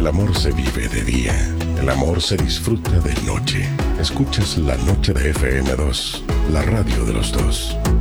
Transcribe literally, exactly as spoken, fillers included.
amor se vive de día, el amor se disfruta de noche. Escuchas La Noche de F M dos, la radio de los dos.